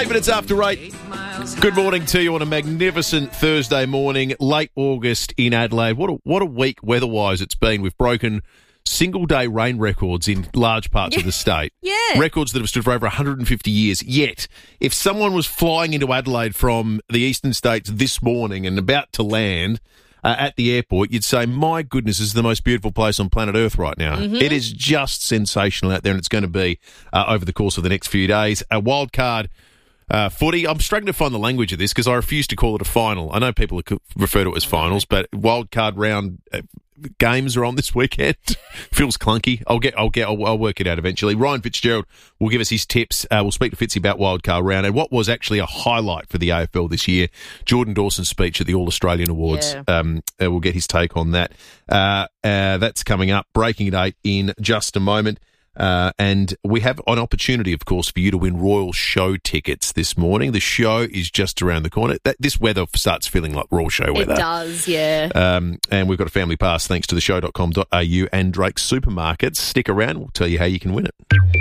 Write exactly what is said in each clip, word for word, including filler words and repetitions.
Eight minutes after eight. Good morning to you on a magnificent Thursday morning, late August in Adelaide. What a, what a week weather-wise it's been. We've broken single-day rain records in large parts yeah. of the state. Yeah. Records that have stood for over one hundred fifty years. Yet, if someone was flying into Adelaide from the eastern states this morning and about to land uh, at the airport, you'd say, my goodness, this is the most beautiful place on planet Earth right now. Mm-hmm. It is just sensational out there, and it's going to be uh, over the course of the next few days. A wild card Uh, footy, I'm struggling to find the language of this because I refuse to call it a final. I know people refer to it as finals, but wild card round uh, games are on this weekend. Feels clunky. I'll get, I'll get, I'll, I'll work it out eventually. Ryan Fitzgerald will give us his tips. Uh, we'll speak to Fitzy about wild card round and what was actually a highlight for the A F L this year. Jordan Dawson's speech at the All Australian Awards. Yeah. Um, uh, we'll get his take on that. Uh, uh, that's coming up. Breaking at eight in just a moment. Uh, and we have an opportunity, of course, for you to win Royal Show tickets this morning. The show is just around the corner. That, this weather starts feeling like Royal Show weather. It does, yeah. Um, and we've got a family pass thanks to the show dot com dot a u and Drake's Supermarkets. Stick around. We'll tell you how you can win it.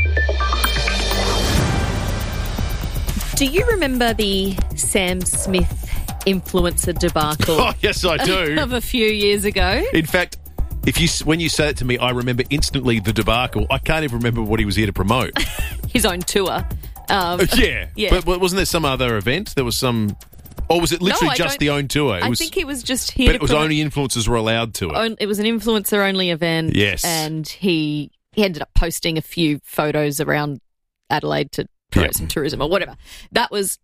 Do you remember the Sam Smith influencer debacle? Oh, yes, I do. Of a few years ago? In fact, If you when you say it to me, I remember instantly the debacle. I can't even remember what he was here to promote. His own tour. Um, yeah, yeah. But, but wasn't there some other event? There was some, or was it literally No, I just don't- the own tour? It I was, think he was just here but to it was promote- only influencers were allowed to it. own- It was an influencer-only event. Yes. And he, he ended up posting a few photos around Adelaide to promote Yeah. some tourism or whatever. That was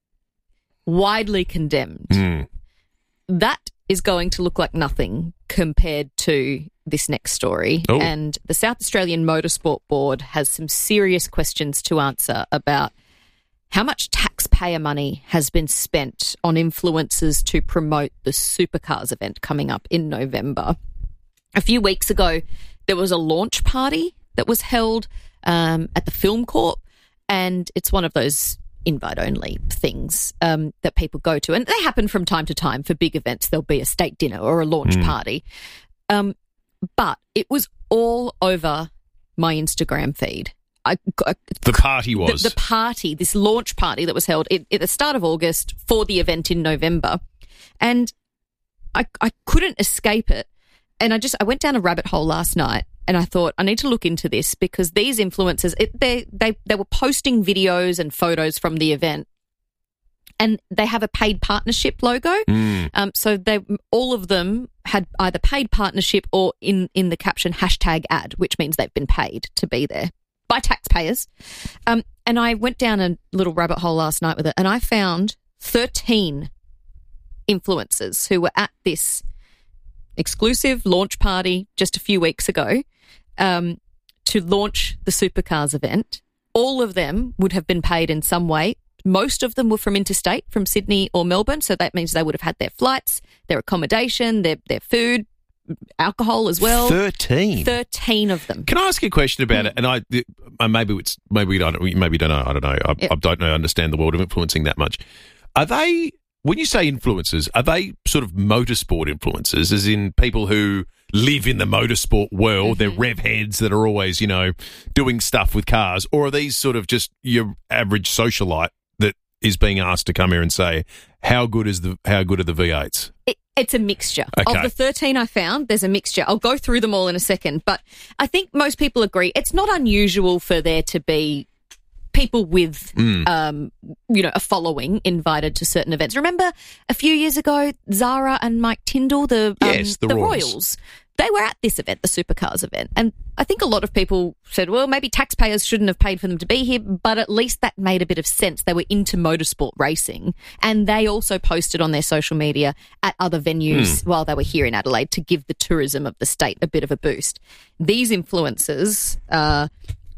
widely condemned. Mm. That is going to look like nothing compared to this next story. Oh. And the South Australian Motorsport Board has some serious questions to answer about how much taxpayer money has been spent on influencers to promote the Supercars event coming up in November. A few weeks ago, there was a launch party that was held um, at the Film Corp, and it's one of those invite-only things um, that people go to. And they happen from time to time for big events. There'll be a state dinner or a launch Mm. party. Um, but it was all over my Instagram feed. I, I, The party was. the, the party, this launch party that was held at, at the start of August for the event in November. And I, I couldn't escape it. And I just, I went down a rabbit hole last night and I thought, I need to look into this because these influencers, it, they, they, they were posting videos and photos from the event. And they have a paid partnership logo. Mm. Um, so they all of them had either paid partnership or in, in the caption hashtag ad, which means they've been paid to be there by taxpayers. Um, and I went down a little rabbit hole last night with it and I found thirteen influencers who were at this exclusive launch party just a few weeks ago um, to launch the Supercars event. All of them would have been paid in some way. Most of them were from interstate, from Sydney or Melbourne, so that means they would have had their flights, their accommodation, their their food, alcohol as well. Thirteen. Thirteen of them. Can I ask you a question about it? And I uh, maybe it's maybe we don't maybe you don't know. I don't know. I, Yeah. I don't know. Understand the world of influencing that much. Are they? When you say influencers, are they sort of motorsport influencers, as in people who live in the motorsport world? Mm-hmm. They're rev heads that are always, you know, doing stuff with cars, or are these sort of just your average socialite that is being asked to come here and say, how good is the how good are the V eights? It, it's a mixture. Okay. Of the thirteen I found, there's a mixture. I'll go through them all in a second, but I think most people agree it's not unusual for there to be people with, Mm. um, you know, a following invited to certain events. Remember a few years ago, Zara and Mike Tyndall, the um, Yes, the Royals. Royals, they were at this event, the Supercars event, and I think a lot of people said, well, maybe taxpayers shouldn't have paid for them to be here, but at least that made a bit of sense. They were into motorsport racing, and they also posted on their social media at other venues while they were here in Adelaide to give the tourism of the state a bit of a boost. These influencers are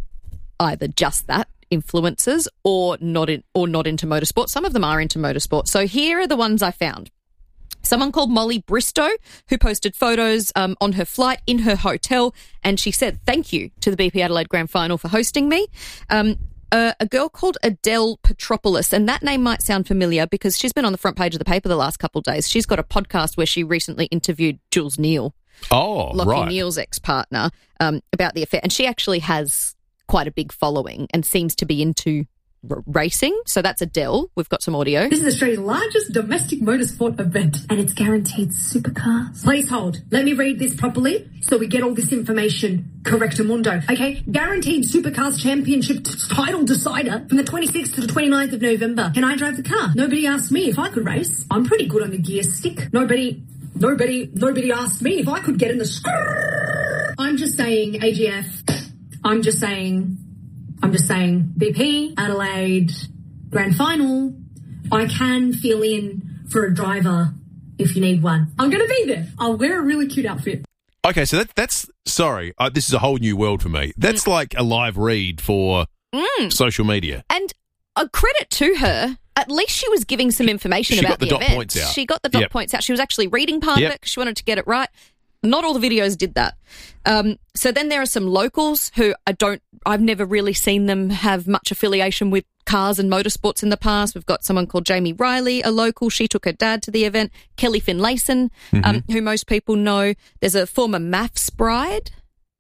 either just that, influencers, or not in, or not into motorsport. Some of them are into motorsport. So here are the ones I found. Someone called Molly Bristow, who posted photos um, on her flight in her hotel, and she said thank you to the B P Adelaide Grand Final for hosting me. Um, uh, a girl called Adele Petropoulos, and that name might sound familiar because she's been on the front page of the paper the last couple of days. She's got a podcast where she recently interviewed Jules Neal, Oh, Lockie right. Neal's ex-partner, um, about the affair, and she actually has quite a big following and seems to be into r- racing. So that's Adele. We've got some audio. This is Australia's largest domestic motorsport event, and it's guaranteed supercars. Please hold. Let me read this properly so we get all this information correctamundo. Okay, guaranteed supercars championship t- title decider from the twenty-sixth to the twenty-ninth of November. Can I drive the car? Nobody asked me if I could race. I'm pretty good on the gear stick. Nobody, nobody, nobody asked me if I could get in the skrrr. I'm just saying, A G F. I'm just saying, I'm just saying, B P, Adelaide, Grand Final, I can fill in for a driver if you need one. I'm going to be there. I'll wear a really cute outfit. Okay, so that, that's, sorry, uh, this is a whole new world for me. That's mm. like a live read for mm. social media. And a credit to her, at least she was giving some information she about the, the dot event. Points out. She got the dot yep. points out. She was actually reading part yep. of it because she wanted to get it right. Not all the videos did that. Um, so then there are some locals who I don't, I've never really seen them have much affiliation with cars and motorsports in the past. We've got someone called Jamie Riley, a local. She took her dad to the event. Kelly Finlayson, mm-hmm. um, who most people know. There's a former maths bride.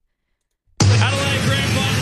Adelaide Grand Final.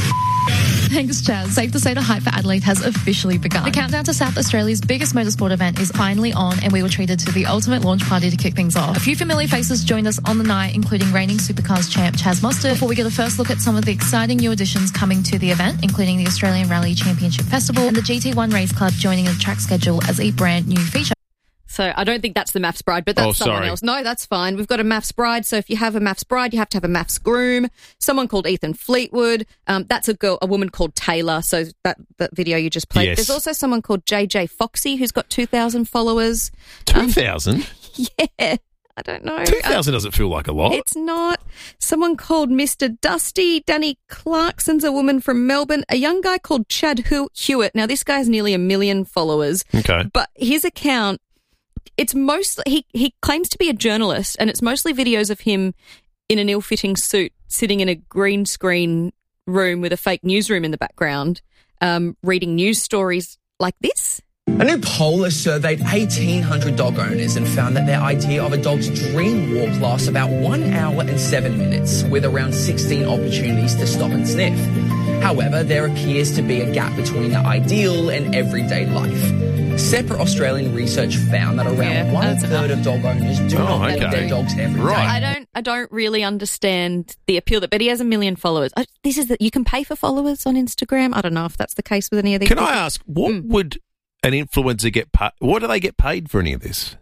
Thanks, Chaz. Safe to say the hype for Adelaide has officially begun. The countdown to South Australia's biggest motorsport event is finally on, and we were treated to the ultimate launch party to kick things off. A few familiar faces joined us on the night, including reigning Supercars champ Chaz Mostert, before we get a first look at some of the exciting new additions coming to the event, including the Australian Rally Championship Festival and the G T one Race Club joining the track schedule as a brand new feature. So I don't think that's the maths bride, but that's oh, someone sorry. else. No, that's fine. We've got a maths bride. So if you have a maths bride, you have to have a maths groom. Someone called Ethan Fleetwood. Um, that's a girl, a woman called Taylor. So that, that video you just played. Yes. There's also someone called J J Foxy who's got two thousand followers. two thousand? Um, yeah. I don't know. two thousand um, doesn't feel like a lot. It's not. Someone called Mister Dusty. Danny Clarkson's a woman from Melbourne. A young guy called Chad Hewitt. Now, this guy has nearly a million followers. Okay. But his account, it's mostly, he, he claims to be a journalist, and it's mostly videos of him in an ill-fitting suit sitting in a green screen room with a fake newsroom in the background, um, reading news stories like this. A new poll has surveyed eighteen hundred dog owners and found that their idea of a dog's dream walk lasts about one hour and seven minutes, with around sixteen opportunities to stop and sniff. However, there appears to be a gap between the ideal and everyday life. Separate Australian research found that around Yeah, one that's third enough. of dog owners do Oh, not walk okay. their dogs every day. Right. I don't, I don't really understand the appeal that, but he has a million followers. I, this is that you can pay for followers on Instagram. I don't know if that's the case with any of these. Can people. I ask, what Mm. would an influencer get paid? What do they get paid for any of this?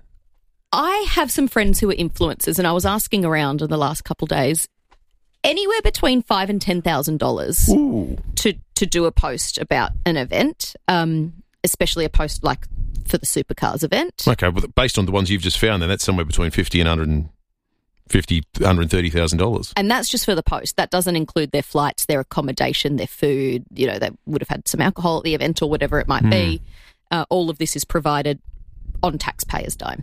I have some friends who are influencers, and I was asking around in the last couple of days, anywhere between five and ten thousand dollars to to do a post about an event, um, especially a post like for the Supercars event. Okay, but based on the ones you've just found, then that's somewhere between fifty and one hundred fifty, one hundred thirty thousand dollars. And that's just for the post. That doesn't include their flights, their accommodation, their food. You know, they would have had some alcohol at the event or whatever it might be. Uh, all of this is provided on taxpayers' dime.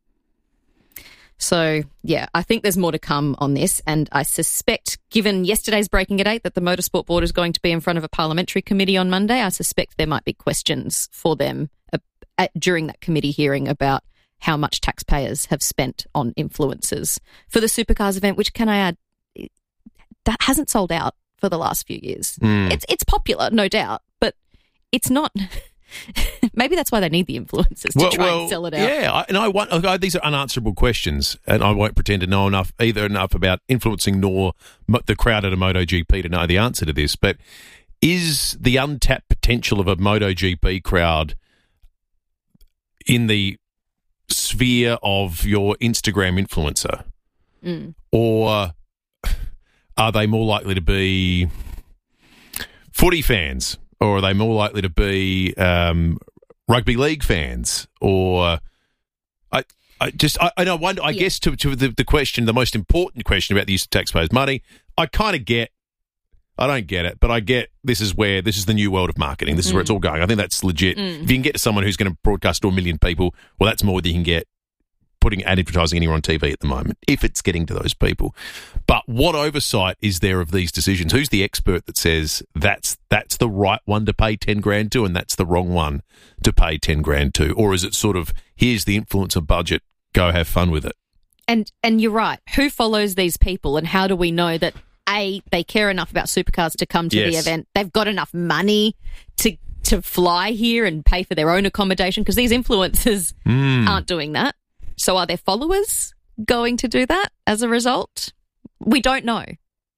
So, yeah, I think there's more to come on this, and I suspect, given yesterday's breaking at eight, that the Motorsport Board is going to be in front of a parliamentary committee on Monday. I suspect there might be questions for them uh, at, during that committee hearing about how much taxpayers have spent on influencers for the Supercars event, which, can I add, that hasn't sold out for the last few years. Mm. It's it's popular, no doubt, but it's not... Maybe that's why they need the influencers to well, try well, and sell it out. Yeah, I, and I want okay, these are unanswerable questions, and I won't pretend to know enough either enough about influencing nor mo- the crowd at a MotoGP to know the answer to this. But is the untapped potential of a MotoGP crowd in the sphere of your Instagram influencer, Mm. or are they more likely to be footy fans? Or are they more likely to be um, rugby league fans? Or I, I just, I, I know. Wonder. I Yeah. guess to, to the, the question, the most important question about the use of taxpayers' money, I kind of get. I don't get it, but I get this is where this is the new world of marketing. This is Mm. where it's all going. I think that's legit. Mm. If you can get to someone who's going to broadcast to a million people, well, that's more than you can get putting advertising anywhere on T V at the moment, if it's getting to those people. But what oversight is there of these decisions? Who's the expert that says that's that's the right one to pay ten grand to and that's the wrong one to pay ten grand to? Or is it sort of, here's the influencer budget, go have fun with it? And and you're right. Who follows these people, and how do we know that, A, they care enough about supercars to come to the Yes. event, they've got enough money to to fly here and pay for their own accommodation? Because these influencers Mm. aren't doing that. So are their followers going to do that as a result? We don't know.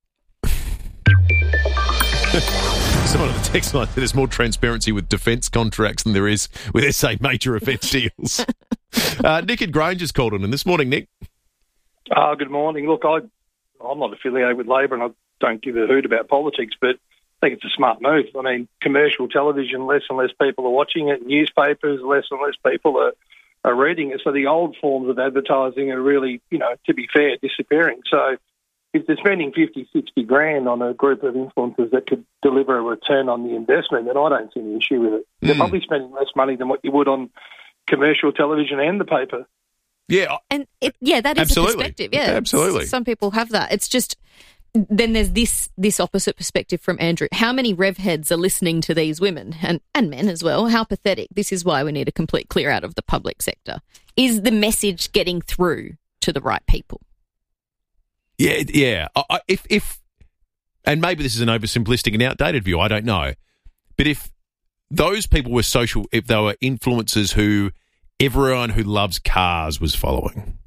Someone on the text line said there's more transparency with defence contracts than there is with, S A, major event deals. uh, Nick and Granger's called on in this morning, Nick. Uh, good morning. Look, I, I'm not affiliated with Labor and I don't give a hoot about politics, but I think it's a smart move. I mean, commercial television, less and less people are watching it. Newspapers, less and less people are, are reading it. So the old forms of advertising are really, you know, to be fair, disappearing. So if they're spending fifty, sixty grand on a group of influencers that could deliver a return on the investment, then I don't see any issue with it. They're Mm. probably spending less money than what you would on commercial television and the paper. Yeah, And it, yeah, that is Absolutely. a perspective. Yeah, Absolutely. Some people have that. It's just then there's this this opposite perspective from Andrew. How many rev heads are listening to these women and, and men as well? How pathetic. This is why we need a complete clear out of the public sector. Is the message getting through to the right people? yeah, yeah. I, I, if, if, and maybe this is an oversimplistic and outdated view, I don't know. But if those people were social, if they were influencers who everyone who loves cars was following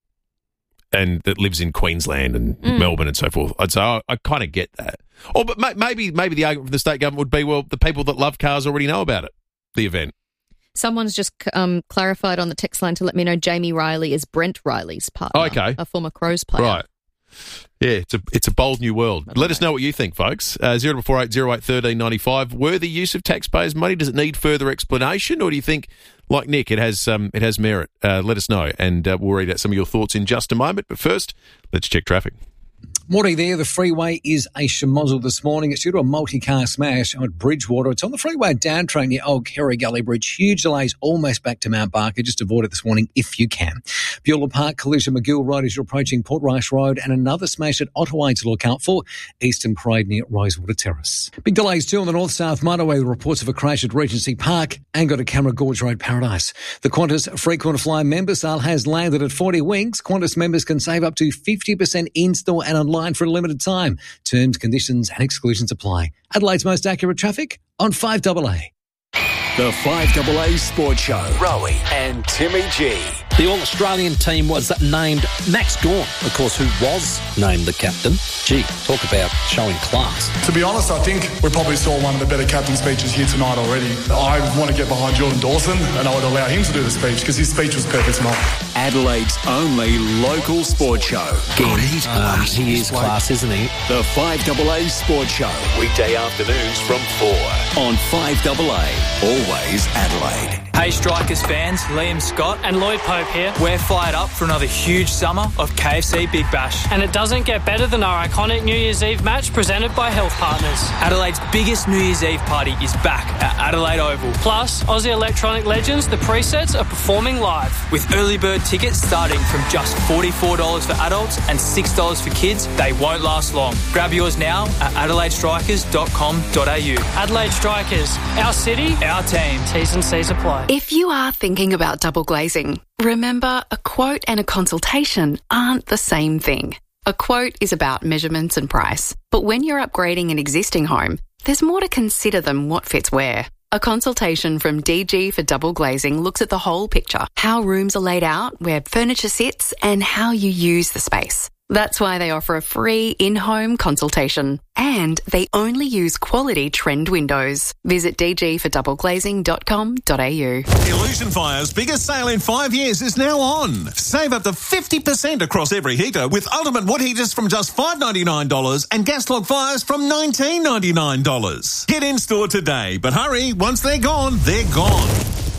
and that lives in Queensland and Mm. Melbourne and so forth, I'd say I, I kind of get that. Or but may, maybe maybe the argument from the state government would be, well, the people that love cars already know about it, the event. Someone's just um, clarified on the text line to let me know Jamie Riley is Brent Riley's partner, Oh, okay. a former Crows player. Right. Yeah, it's a it's a bold new world. Let us know what you think, folks. Uh, zero four eight zero eight thirteen ninety five. Worthy use of taxpayers' money? Does it need further explanation, or do you think, like Nick, it has um, it has merit? Uh, let us know, and uh, we'll read out some of your thoughts in just a moment. But first, let's check traffic. Morning there. The freeway is a schmozzle this morning. It's due to a multi-car smash at Bridgewater. It's on the freeway down train near Old Kerry Gully Bridge. Huge delays almost back to Mount Barker. Just avoid it this morning if you can. Beulah Park collision McGill Road as you're approaching Port Rice Road, and another smash at Ottawa to look out for. Eastern Parade near Rosewater Terrace. Big delays too on the north-south motorway with reports of a crash at Regency Park and got a Camera Gorge Road Paradise. The Qantas frequent flyer member sale has landed at forty winks. Qantas members can save up to fifty percent in-store and online for a limited time. Terms, conditions and exclusions apply. Adelaide's most accurate traffic on five A A. The five A A Sports Show. Rowie and Timmy G. The All-Australian team was named Max Gawn, of course, who was named the captain. Gee, talk about showing class. To be honest, I think we probably saw one of the better captain speeches here tonight already. I want to get behind Jordan Dawson and I would allow him to do the speech because his speech was perfect tonight. Adelaide's only local sports show. Um, he is class, isn't he? The five A A Sports Show. Weekday afternoons from four on five A A. Always Adelaide. Hey Strikers fans, Liam Scott and Lloyd Pope here. We're fired up for another huge summer of K F C Big Bash. And it doesn't get better than our iconic New Year's Eve match presented by Health Partners. Adelaide's biggest New Year's Eve party is back at Adelaide Oval. Plus, Aussie electronic legends, the Presets, are performing live. With early bird tickets starting from just forty-four dollars for adults and six dollars for kids, they won't last long. Grab yours now at adelaide strikers dot com dot a u. Adelaide Strikers, our city, our team. T's and C's apply. If you are thinking about double glazing, remember a quote and a consultation aren't the same thing. A quote is about measurements and price, but when you're upgrading an existing home, there's more to consider than what fits where. A consultation from D G for Double Glazing looks at the whole picture, how rooms are laid out, where furniture sits, and how you use the space. That's why they offer a free in-home consultation. And they only use quality trend windows. Visit d g for double glazing dot com dot a u. Illusion Fire's biggest sale in five years is now on. Save up to fifty percent across every heater with ultimate wood heaters from just five dollars ninety-nine and gas log fires from nineteen dollars ninety-nine. Get in store today, but hurry, once they're gone, they're gone.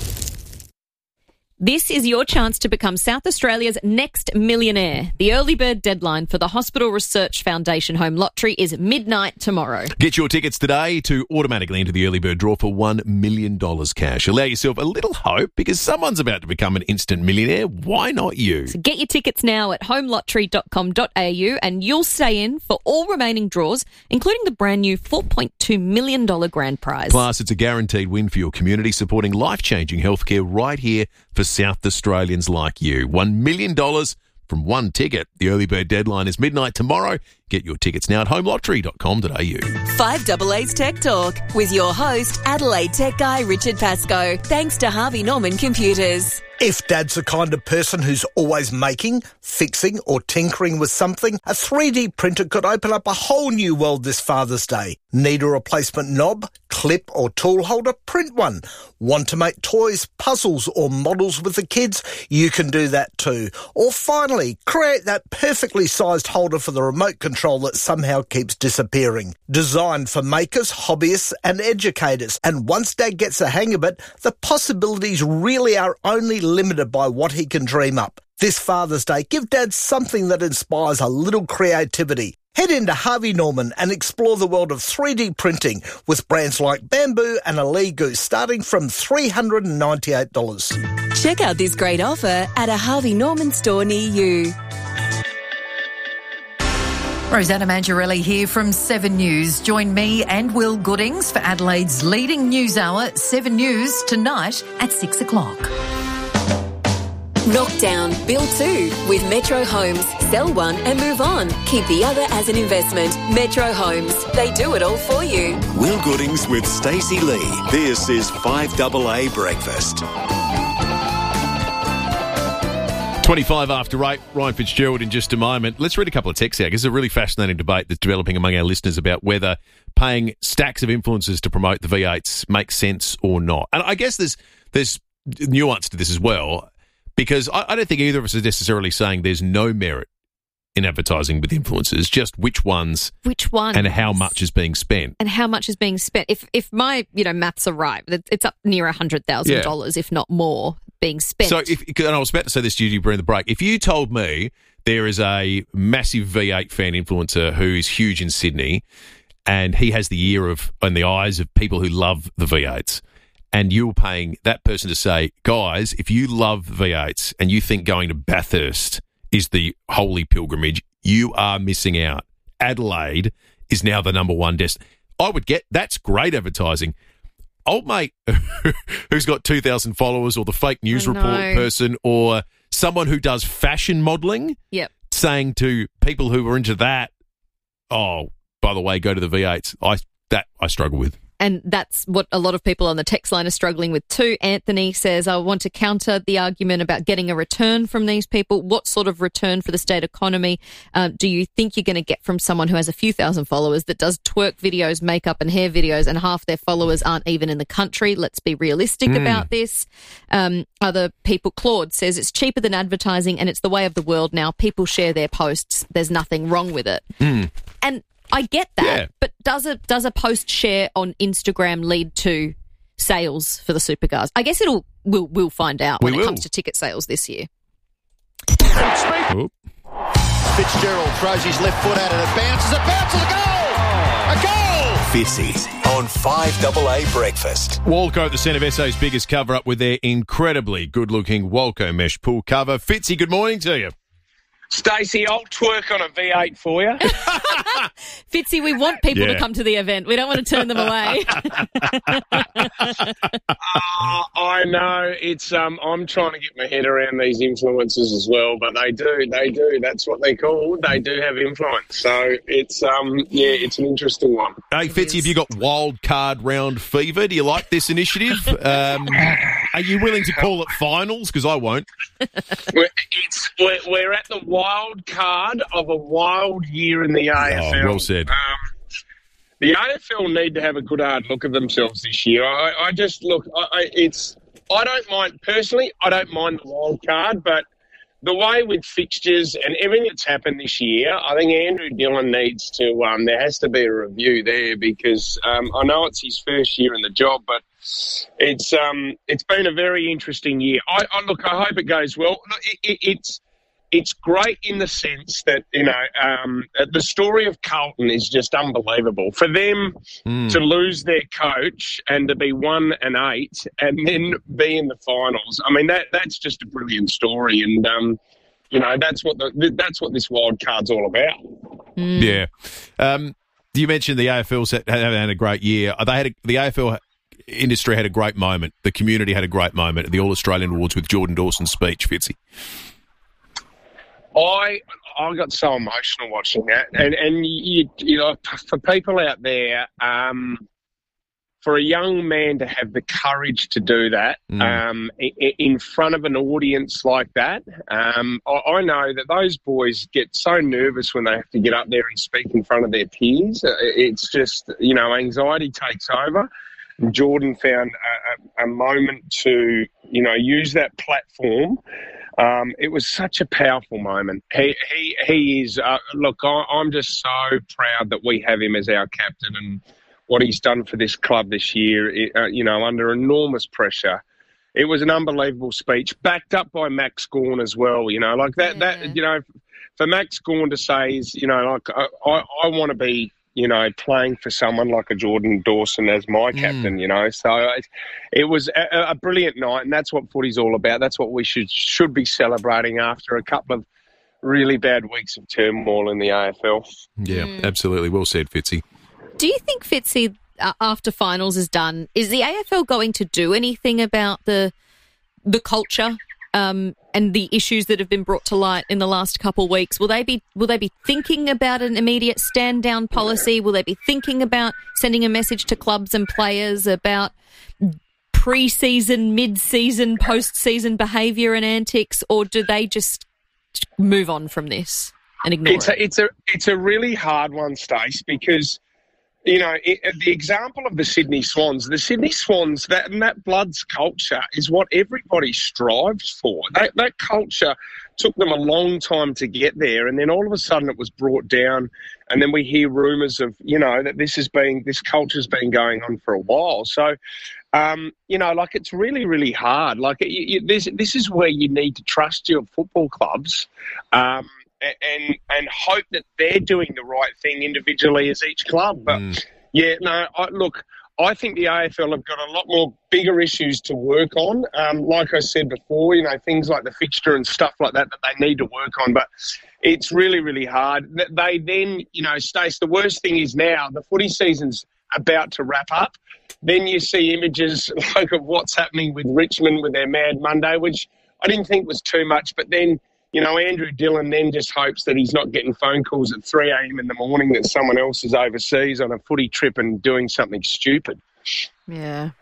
This is your chance to become South Australia's next millionaire. The early bird deadline for the Hospital Research Foundation Home Lottery is midnight tomorrow. Get your tickets today to automatically enter the early bird draw for one million dollars cash. Allow yourself a little hope because someone's about to become an instant millionaire. Why not you? So get your tickets now at home lottery dot com dot a u and you'll stay in for all remaining draws, including the brand new four point two million dollars grand prize. Plus, it's a guaranteed win for your community, supporting life-changing healthcare right here for South Australians like you. One million dollars from one ticket. The early bird deadline is midnight tomorrow. Get your tickets now at home lottery dot com dot a u. five double A's Tech Talk with your host, Adelaide tech guy Richard Pascoe. Thanks to Harvey Norman Computers. If Dad's the kind of person who's always making, fixing or tinkering with something, a three D printer could open up a whole new world this Father's Day. Need a replacement knob, clip or tool holder? Print one. Want to make toys, puzzles or models with the kids? You can do that too. Or finally, create that perfectly sized holder for the remote control that somehow keeps disappearing. Designed for makers, hobbyists and educators. And once Dad gets the hang of it, the possibilities really are only limited by what he can dream up. This Father's Day, give Dad something that inspires a little creativity. Head into Harvey Norman and explore the world of three D printing with brands like Bamboo and Aligo starting from three hundred ninety-eight dollars. Check out this great offer at a Harvey Norman store near you. Rosanna Mangiarelli here from Seven News. Join me and Will Goodings for Adelaide's leading news hour, Seven News, tonight at six o'clock. Knock down, build two with Metro Homes. Sell one and move on. Keep the other as an investment. Metro Homes. They do it all for you. Will Goodings with Stacey Lee. This is five double A Breakfast. twenty-five after eight, Ryan Fitzgerald in just a moment. Let's read a couple of texts out because it's a really fascinating debate that's developing among our listeners about whether paying stacks of influencers to promote the V eights makes sense or not. And I guess there's there's nuance to this as well, because I, I don't think either of us is necessarily saying there's no merit in advertising with influencers, just which ones, which ones, and how much is being spent, and how much is being spent. If if my you know maths are right, it's up near a hundred thousand yeah. dollars, if not more, being spent. So, if and I was about to say this to you during the break, if you told me there is a massive V eight fan influencer who is huge in Sydney, and he has the ear of and the eyes of people who love the V eights, and you're paying that person to say, guys, if you love V eights and you think going to Bathurst is the holy pilgrimage, you are missing out. Adelaide is now the number one destination. I would get, that's great advertising. Old mate who's got two thousand followers, or the fake news report person, or someone who does fashion modelling, yep. saying to people who are into that, oh, by the way, go to the V eights. I that I struggle with. And that's what a lot of people on the text line are struggling with too. Anthony says, I want to counter the argument about getting a return from these people. What sort of return for the state economy uh, do you think you're going to get from someone who has a few thousand followers that does twerk videos, makeup and hair videos, and half their followers aren't even in the country? Let's be realistic mm. about this. Um, other people, Claude says, it's cheaper than advertising and it's the way of the world now. People share their posts. There's nothing wrong with it. Mm. And I get that, yeah. but does a does a post share on Instagram lead to sales for the supercars? I guess it'll we'll we'll find out we when will. it comes to ticket sales this year. Oop. Fitzgerald throws his left foot at it. It bounces. It bounces. A goal! A goal! Fitzy on five double A Breakfast. Walco at the centre of S A's biggest cover-up with their incredibly good-looking Walco mesh pool cover. Fitzy, good morning to you. Stacey, I'll twerk on a V eight for you. Fitzy, we want people Yeah. to come to the event. We don't want to turn them away. uh, I know it's. Um, I'm trying to get my head around these influencers as well, but they do, they do. That's what they call. They do have influence. So it's, um, yeah, it's an interesting one. Hey, Fitzy, have you got wild card round fever? Do you like this initiative? Um, are you willing to call it finals? Because I won't. We're, it's, we're, we're at the wild card of a wild year in the A F L. Oh, well said. Um, the A F L need to have a good hard look at themselves this year. I, I just look. I, I, it's. I don't mind personally. I don't mind the wild card, but the way with fixtures and everything that's happened this year, I think Andrew Dillon needs to. Um, there has to be a review there because um, I know it's his first year in the job, but it's um, it's been a very interesting year. I, I look. I hope it goes well. Look, it, it, it's. It's great in the sense that, you know, um, the story of Carlton is just unbelievable. For them mm. to lose their coach and to be one and eight and then be in the finals, I mean, that that's just a brilliant story. And, um, you know, that's what the, that's what this wild card's all about. Mm. Yeah. Um, you mentioned the A F L's had, had a great year. They had a, the A F L industry had a great moment. The community had a great moment at the All-Australian Awards with Jordan Dawson's speech, Fitzy. I I got so emotional watching that, and and you you know for people out there, um, for a young man to have the courage to do that mm. um, in, in front of an audience like that, um, I, I know that those boys get so nervous when they have to get up there and speak in front of their peers. It's just, you know, anxiety takes over. And Jordan found a, a, a moment to, you know, use that platform. Um, it was such a powerful moment. He he he is. Uh, look, I, I'm just so proud that we have him as our captain and what he's done for this club this year, it, uh, you know, under enormous pressure. It was an unbelievable speech, backed up by Max Gawn as well, you know, like that, yeah. that you know, for Max Gawn to say is, you know, like I, I, I want to be, you know, playing for someone like a Jordan Dawson as my captain, mm. you know. So it, it was a, a brilliant night, and that's what footy's all about. That's what we should should be celebrating after a couple of really bad weeks of turmoil in the A F L. Yeah, mm. absolutely. Well said, Fitzy. Do you think, Fitzy, uh, after finals is done, is the A F L going to do anything about the the culture um, and the issues that have been brought to light in the last couple of weeks? Will they be will they be thinking about an immediate stand down policy? Will they be thinking about sending a message to clubs and players about pre-season, mid-season, post-season behaviour and antics, or do they just move on from this and ignore it's it? A, it's a it's a really hard one, Stace, because. You know, it, the example of the Sydney Swans, the Sydney Swans, that and that Bloods culture is what everybody strives for. That, that culture took them a long time to get there, and then all of a sudden it was brought down, and then we hear rumours of, you know, that this has been, this culture's been going on for a while. So, um, you know, like it's really, really hard. Like you, you, this, this is where you need to trust your football clubs. Um, And and hope that they're doing the right thing individually as each club. But, mm. yeah, no, I, look, I think the A F L have got a lot more bigger issues to work on. Um, like I said before, you know, things like the fixture and stuff like that that they need to work on. But it's really, really hard. They then, you know, Stace, the worst thing is now the footy season's about to wrap up. Then you see images like of what's happening with Richmond with their Mad Monday, which I didn't think was too much, but then, you know, Andrew Dillon then just hopes that he's not getting phone calls at three a.m. in the morning that someone else is overseas on a footy trip and doing something stupid. Yeah.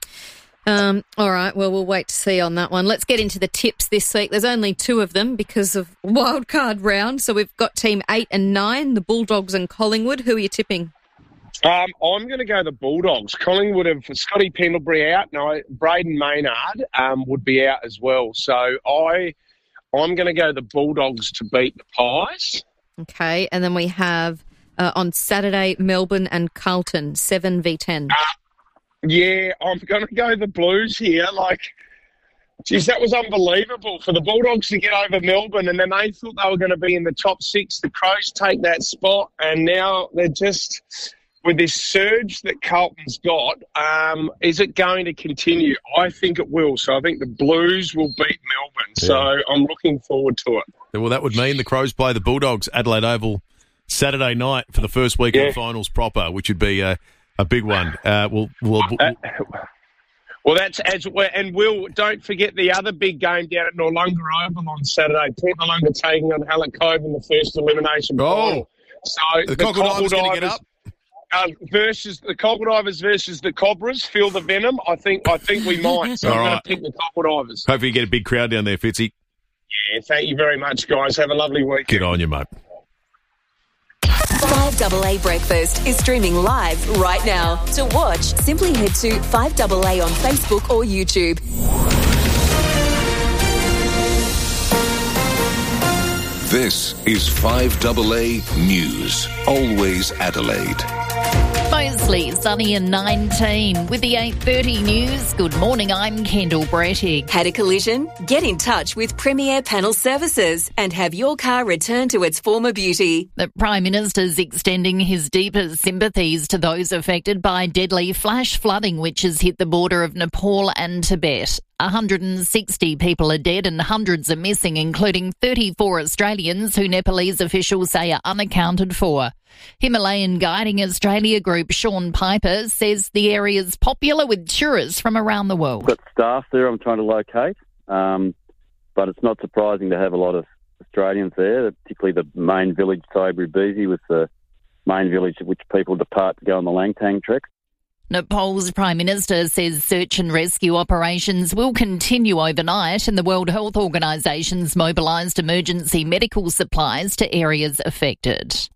Um, all right, well, we'll wait to see on that one. Let's get into the tips this week. There's only two of them because of wildcard round. So we've got team eight and nine, the Bulldogs and Collingwood. Who are you tipping? Um, I'm going to go the Bulldogs. Collingwood have Scotty Pendlebury out. No, Braden Maynard um, would be out as well. So I... I'm going to go the Bulldogs to beat the Pies. Okay, and then we have uh, on Saturday, Melbourne and Carlton, seven v ten. Uh, yeah, I'm going to go the Blues here. Like, geez, that was unbelievable for the Bulldogs to get over Melbourne, and then they thought they were going to be in the top six. The Crows take that spot, and now they're just... With this surge that Carlton's got, um, is it going to continue? I think it will. So I think the Blues will beat Melbourne. Yeah. So I'm looking forward to it. Well, that would mean the Crows play the Bulldogs, Adelaide Oval, Saturday night for the first week yeah. of the finals proper, which would be a, a big one. Uh, we'll, we'll, uh, well, that's as well. And Will, don't forget the other big game down at Noarlunga Oval on Saturday. Port Noarlunga taking on Hallett Cove in the first elimination oh. final. So the, the Cockle going to get up. Uh, versus the Cockle Divers versus the Cobras, feel the venom. I think I think we might. So All I'm right. going to pick the Cockle Divers. Hopefully you get a big crowd down there, Fitzy. Yeah, thank you very much, guys. Have a lovely week. Good on you, mate. five A A Breakfast is streaming live right now. To watch, simply head to five A A on Facebook or YouTube. This is five A A News. Always Adelaide. Mostly sunny and nineteen with the eight thirty news. Good morning, I'm Kendall Brettig. Had a collision? Get in touch with Premier Panel Services and have your car returned to its former beauty. The Prime Minister's extending his deepest sympathies to those affected by deadly flash flooding which has hit the border of Nepal and Tibet. one hundred sixty people are dead and hundreds are missing, including thirty-four Australians who Nepalese officials say are unaccounted for. Himalayan Guiding Australia Group Sean Piper says the area is popular with tourists from around the world. I've got staff there I'm trying to locate, um, but it's not surprising to have a lot of Australians there, particularly the main village, Taibu with the main village at which people depart to go on the Langtang trek. Nepal's Prime Minister says search and rescue operations will continue overnight, and the World Health Organisation's mobilised emergency medical supplies to areas affected.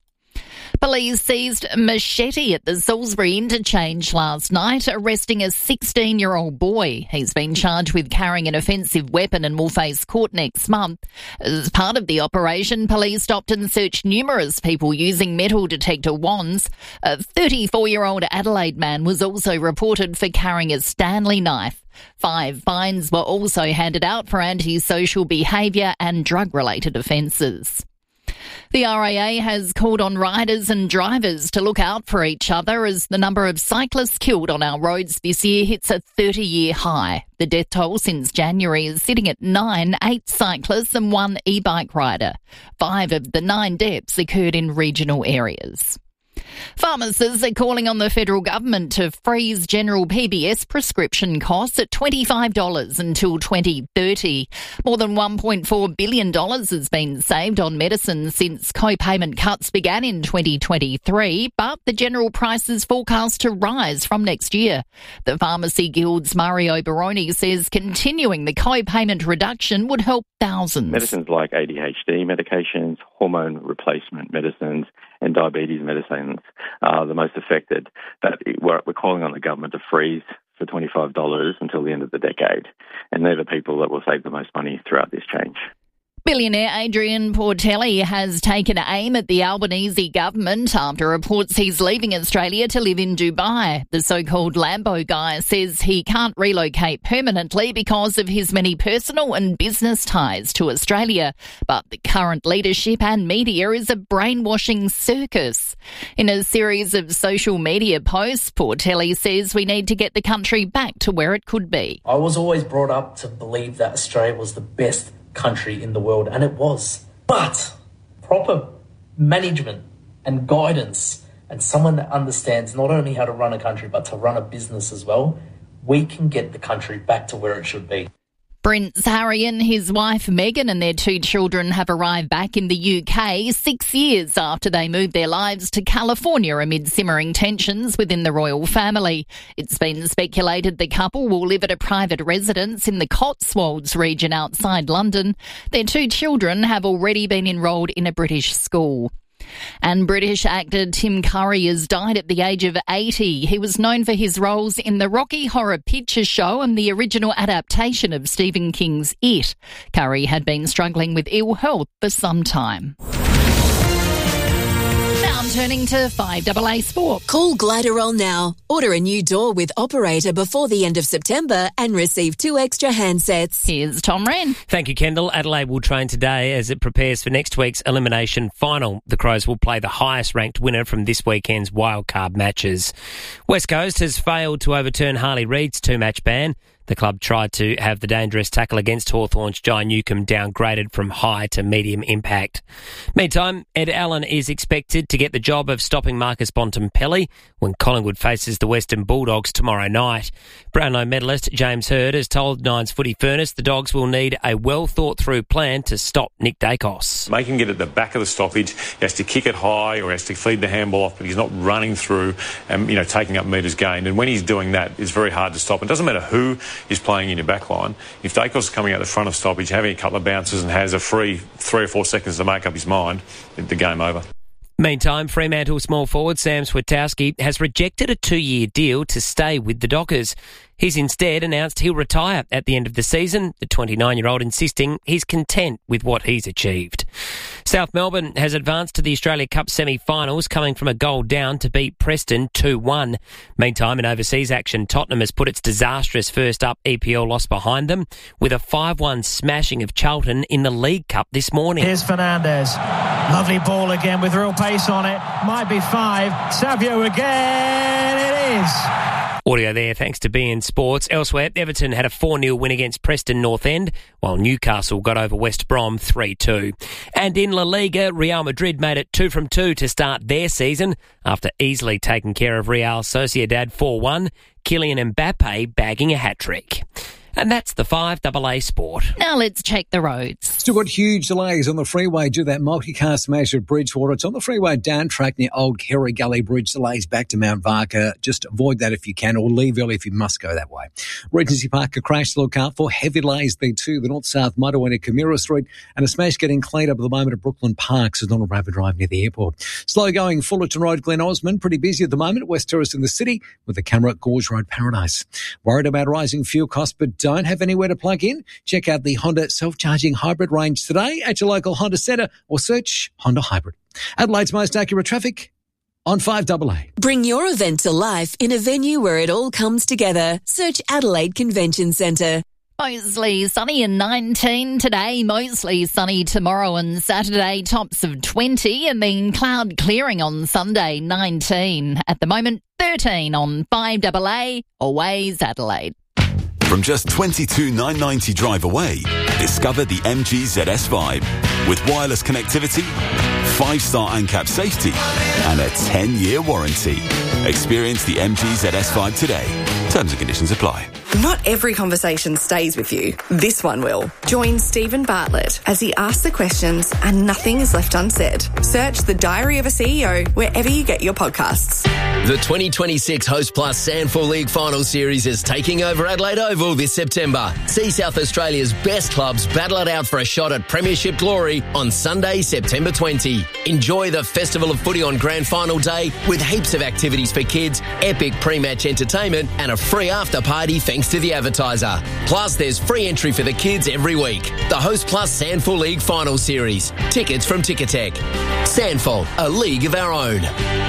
Police seized a machete at the Salisbury interchange last night, arresting a sixteen-year-old boy. He's been charged with carrying an offensive weapon and will face court next month. As part of the operation, police stopped and searched numerous people using metal detector wands. A thirty-four-year-old Adelaide man was also reported for carrying a Stanley knife. Five fines were also handed out for antisocial behaviour and drug-related offences. The R A A has called on riders and drivers to look out for each other as the number of cyclists killed on our roads this year hits a thirty-year high. The death toll since January is sitting at nine, eight cyclists and one e-bike rider. Five of the nine deaths occurred in regional areas. Pharmacists are calling on the federal government to freeze general P B S prescription costs at twenty-five dollars until twenty thirty. More than one point four billion dollars has been saved on medicine since co-payment cuts began in twenty twenty-three, but the general price is forecast to rise from next year. The Pharmacy Guild's Mario Baroni says continuing the co-payment reduction would help thousands. Medicines like A D H D medications, hormone replacement medicines, and diabetes medicines are the most affected. But we're, we're calling on the government to freeze for twenty-five dollars until the end of the decade. And they're the people that will save the most money throughout this change. Billionaire Adrian Portelli has taken aim at the Albanese government after reports he's leaving Australia to live in Dubai. The so-called Lambo guy says he can't relocate permanently because of his many personal and business ties to Australia. But the current leadership and media is a brainwashing circus. In a series of social media posts, Portelli says we need to get the country back to where it could be. I was always brought up to believe that Australia was the best country in the world, and it was. But proper management and guidance and someone that understands not only how to run a country but to run a business as well, we can get the country back to where it should be. Prince Harry and his wife Meghan and their two children have arrived back in the U K six years after they moved their lives to California amid simmering tensions within the royal family. It's been speculated the couple will live at a private residence in the Cotswolds region outside London. Their two children have already been enrolled in a British school. And British actor Tim Curry has died at the age of eighty. He was known for his roles in the Rocky Horror Picture Show and the original adaptation of Stephen King's It. Curry had been struggling with ill health for some time. Now I'm turning to five A A Sport. Call Gliderol now. Order a new door with Operator before the end of September and receive two extra handsets. Here's Tom Wren. Thank you, Kendall. Adelaide will train today as it prepares for next week's elimination final. The Crows will play the highest-ranked winner from this weekend's wildcard matches. West Coast has failed to overturn Harley Reid's two-match ban. The club tried to have the dangerous tackle against Hawthorn's Jai Newcombe downgraded from high to medium impact. Meantime, Ed Allen is expected to get the job of stopping Marcus Bontempelli when Collingwood faces the Western Bulldogs tomorrow night. Brownlow medalist James Hird has told Nine's Footy Furnace the Dogs will need a well-thought-through plan to stop Nick Dacos. Making it at the back of the stoppage, he has to kick it high or he has to feed the handball off, but he's not running through and, you know, taking up metres gained. And when he's doing that, it's very hard to stop. It doesn't matter who is playing in your back line. If Dacos is coming out the front of stoppage, having a couple of bounces and has a free three or four seconds to make up his mind, the game over. Meantime, Fremantle small forward Sam Swiatkowski has rejected a two-year deal to stay with the Dockers. He's instead announced he'll retire at the end of the season, the twenty-nine-year-old insisting he's content with what he's achieved. South Melbourne has advanced to the Australia Cup semi-finals, coming from a goal down to beat Preston two one. Meantime, in overseas action, Tottenham has put its disastrous first-up E P L loss behind them with a five one smashing of Charlton in the League Cup this morning. Here's Fernandez. Lovely ball again with real pace on it. Might be five. Savio again. It is. Audio there thanks to B N Sports. Elsewhere, Everton had a four nil win against Preston North End, while Newcastle got over West Brom three two. And in La Liga, Real Madrid made it two from two to start their season after easily taking care of Real Sociedad four one, Kylian Mbappe bagging a hat-trick. And that's the five double A Sport. Now let's check the roads. Still got huge delays on the freeway due to that multi-car smash at Bridgewater. It's on the freeway down track near Old Kerry Gully Bridge. Delays back to Mount Varka. Just avoid that if you can, or leave early if you must go that way. Regency Park, a crash to look out for. Heavy delays there too. The north-south motorway near Camira Street, and a smash getting cleaned up at the moment at Brooklyn Parks as Donald Rapid Drive near the airport. Slow going Fullerton Road, Glen Osmond. Pretty busy at the moment. West Terrace in the city with the camera at Gorge Road Paradise. Worried about rising fuel costs but don't have anywhere to plug in? Check out the Honda self-charging hybrid range today at your local Honda Centre or search Honda Hybrid. Adelaide's most accurate traffic on five double A. Bring your event to life in a venue where it all comes together. Search Adelaide Convention Centre. Mostly sunny and nineteen today, mostly sunny tomorrow and Saturday, tops of twenty, and then cloud clearing on Sunday, nineteen. At the moment, thirteen on five double A, always Adelaide. From just twenty-two thousand nine hundred ninety drive away, discover the M G Z S five. With wireless connectivity, five-star ANCAP safety, and a ten-year warranty. Experience the M G Z S five today. Terms and conditions apply. Not every conversation stays with you. This one will. Join Stephen Bartlett as he asks the questions and nothing is left unsaid. Search The Diary of a C E O wherever you get your podcasts. The twenty twenty-six Host Plus Sandford League Final Series is taking over Adelaide Oval this September. See South Australia's best clubs battle it out for a shot at Premiership glory on Sunday, September twentieth. Enjoy the Festival of Footy on Grand Final Day with heaps of activities for kids, epic pre-match entertainment and a free after-party thanks to the advertiser. Plus, there's free entry for the kids every week. The Host Plus Sandford League Final Series. Tickets from Ticketek. Sandford, a league of our own.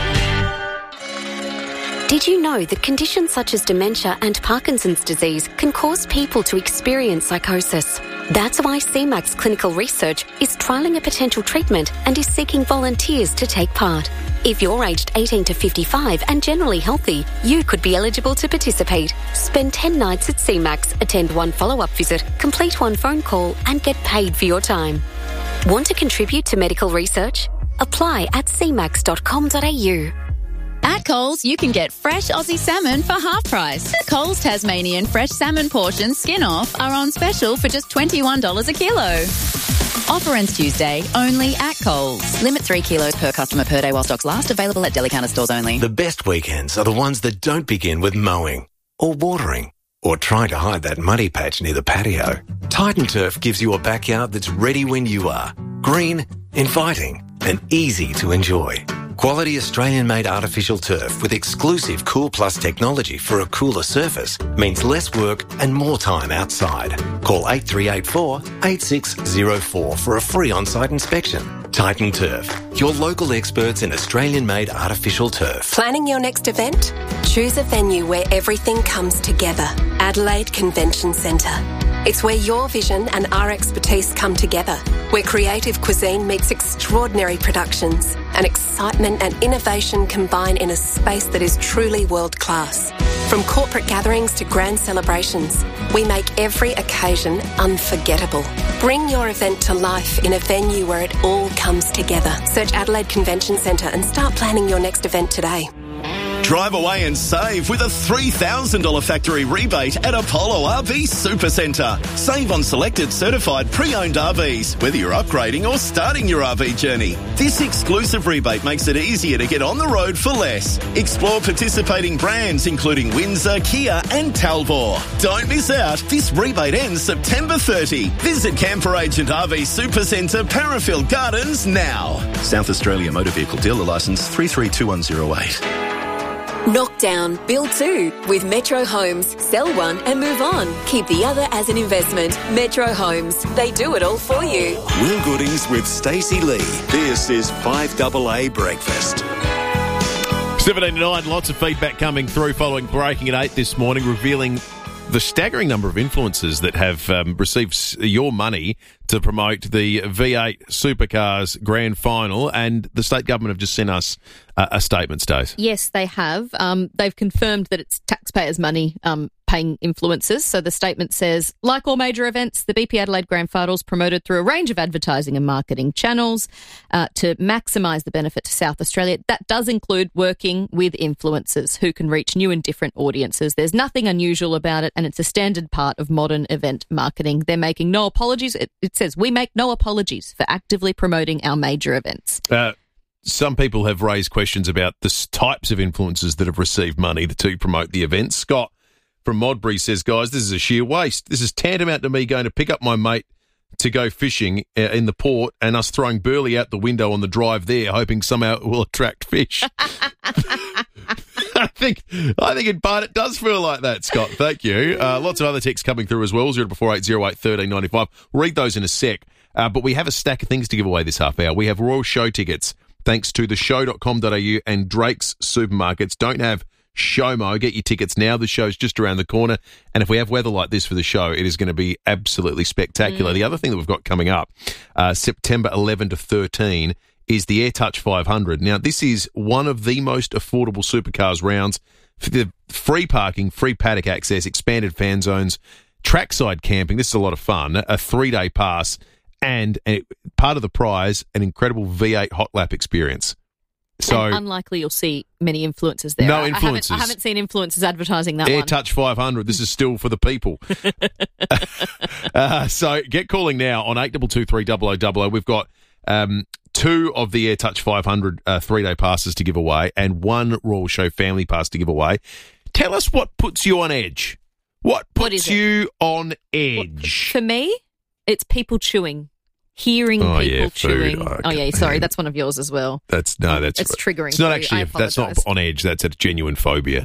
Did you know that conditions such as dementia and Parkinson's disease can cause people to experience psychosis? That's why C MAX Clinical Research is trialling a potential treatment and is seeking volunteers to take part. If you're aged eighteen to fifty-five and generally healthy, you could be eligible to participate. Spend ten nights at C MAX, attend one follow-up visit, complete one phone call and get paid for your time. Want to contribute to medical research? Apply at c max dot com dot a u. At Coles, you can get fresh Aussie salmon for half price. Coles Tasmanian fresh salmon portions skin off are on special for just twenty-one dollars a kilo. Offer ends Tuesday, only at Coles. Limit three kilos per customer per day while stocks last. Available at Deli Counter stores only. The best weekends are the ones that don't begin with mowing or watering or trying to hide that muddy patch near the patio. Titan Turf gives you a backyard that's ready when you are. Green, inviting and easy to enjoy. Quality Australian-made artificial turf with exclusive Cool Plus technology for a cooler surface means less work and more time outside. Call eight three eight four, eight six zero four for a free on-site inspection. Titan Turf, your local experts in Australian-made artificial turf. Planning your next event? Choose a venue where everything comes together. Adelaide Convention Centre. It's where your vision and our expertise come together, where creative cuisine meets extraordinary productions and excitement and innovation combine in a space that is truly world-class. From corporate gatherings to grand celebrations, we make every occasion unforgettable. Bring your event to life in a venue where it all comes together. Search Adelaide Convention Centre and start planning your next event today. Drive away and save with a three thousand dollars factory rebate at Apollo R V Supercentre. Save on selected certified pre-owned R Vs, whether you're upgrading or starting your R V journey. This exclusive rebate makes it easier to get on the road for less. Explore participating brands including Windsor, Kia and Talbot. Don't miss out. This rebate ends September thirtieth. Visit Camper Agent R V Supercentre, Parafield Gardens now. South Australia Motor Vehicle Dealer Licence three three two one zero eight. Knockdown, build two with Metro Homes. Sell one and move on. Keep the other as an investment. Metro Homes. They do it all for you. Will Goodings with Stacey Lee. This is five double A Breakfast. seventeen to nine, lots of feedback coming through following breaking at eight this morning, revealing the staggering number of influencers that have um, received your money to promote the V eight Supercars Grand Final, and the state government have just sent us uh, a statement, Stace. Yes, they have. Um, they've confirmed that it's taxpayers' money um, paying influencers. So the statement says, like all major events, the B P Adelaide Grand Finals promoted through a range of advertising and marketing channels uh, to maximise the benefit to South Australia. That does include working with influencers who can reach new and different audiences. There's nothing unusual about it, and it's a standard part of modern event marketing. They're making no apologies. It, it says, we make no apologies for actively promoting our major events. Uh, some people have raised questions about the s- types of influencers that have received money to promote the events. Scott from Modbury says, guys, this is a sheer waste. This is tantamount to me going to pick up my mate to go fishing uh, in the port and us throwing Burley out the window on the drive there, hoping somehow it will attract fish. I think I think in part it does feel like that, Scott. Thank you. Uh, lots of other texts coming through as well. zero four eight zero eight one three nine five. We'll read those in a sec. Uh, but we have a stack of things to give away this half hour. We have Royal Show tickets, thanks to the show dot com dot a u and Drake's Supermarkets. Don't have Showmo. Get your tickets now. The show's just around the corner. And if we have weather like this for the show, it is going to be absolutely spectacular. Mm. The other thing that we've got coming up, uh, September eleventh to thirteen, is the AirTouch five hundred. Now, this is one of the most affordable supercars rounds. For the free parking, free paddock access, expanded fan zones, trackside camping. This is a lot of fun. A three-day pass, and, and it, part of the prize, an incredible V eight hot lap experience. So and unlikely you'll see many influencers there. No I, influencers. I haven't, I haven't seen influencers advertising that one. AirTouch five hundred. This is still for the people. uh, so get calling now on eight two two three zero zero zero zero. We've got um, two of the AirTouch five hundred uh, three-day passes to give away and one Royal Show family pass to give away. Tell us what puts you on edge. What puts what is you on edge? For me, it's people chewing. Hearing oh, people yeah, chewing. food. Oh, oh, yeah, sorry, that's one of yours as well. That's no, that's it's triggering. It's not for actually. you. If that's not apologise. on edge. That's a genuine phobia.